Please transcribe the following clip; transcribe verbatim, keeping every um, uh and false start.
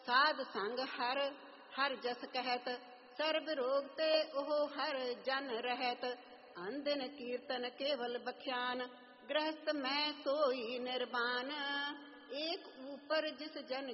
साध संग हर हर जस कहत, सर्ब रोग ते ओह हर जन रहत। अंदिन कीर्तन केवल बख्यान, गृहस्थ मैं सोई निर्वाण। एक ऊपर जिस जन